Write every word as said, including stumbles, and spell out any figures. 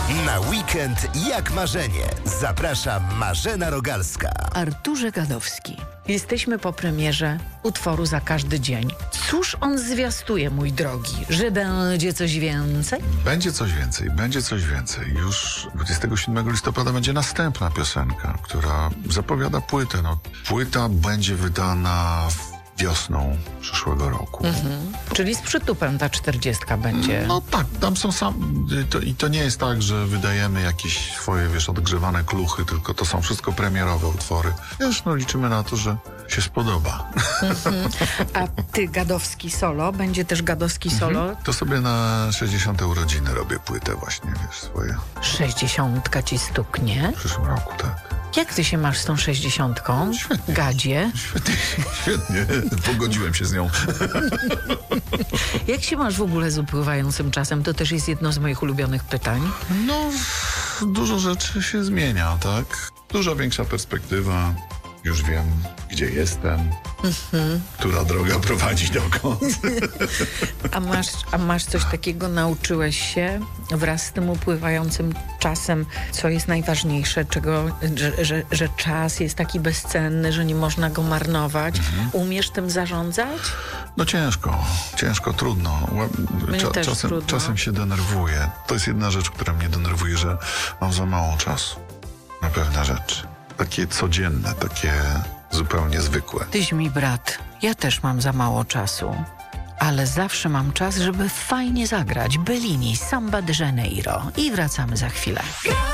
Na weekend jak marzenie. Zaprasza Marzena Rogalska. Arturze Gadowski. Jesteśmy po premierze utworu Za każdy dzień. Cóż on zwiastuje, mój drogi? Że będzie coś więcej? Będzie coś więcej, będzie coś więcej. Już dwudziestego siódmego listopada będzie następna piosenka, która zapowiada płytę. No, płyta będzie wydana wiosną przyszłego roku. Mhm. Czyli z przytupem ta czterdziestka będzie. No tak, tam są sam... To, I to nie jest tak, że wydajemy jakieś swoje, wiesz, odgrzewane kluchy, tylko to są wszystko premierowe utwory. Wiesz, no liczymy na to, że się spodoba. Mhm. A ty Gadowski solo? Będzie też Gadowski solo? Mhm. To sobie na sześćdziesiąte urodziny robię płytę właśnie, wiesz, swoje. Sześćdziesiątka ci stuknie? W przyszłym roku, tak. Jak ty się masz z tą sześćdziesiątką? Świetnie. Gadzie? Świetnie, świetnie. Pogodziłem się z nią. Jak się masz w ogóle z upływającym czasem? To też jest jedno z moich ulubionych pytań. No, dużo rzeczy się zmienia, tak? Dużo większa perspektywa. Już wiem, gdzie jestem, mhm. która droga prowadzi dokąd. A masz, a masz coś takiego, nauczyłeś się wraz z tym upływającym czasem, co jest najważniejsze, czego, że, że, że czas jest taki bezcenny, że nie można go marnować. Mhm. Umiesz tym zarządzać? No ciężko, ciężko, trudno. Mnie też czasem, trudno. czasem się denerwuję. To jest jedna rzecz, która mnie denerwuje, że mam za mało czasu na pewne rzeczy. Takie codzienne, takie zupełnie zwykłe. Tyś mi brat, ja też mam za mało czasu, ale zawsze mam czas, żeby fajnie zagrać Bellini, Samba de Janeiro i wracamy za chwilę.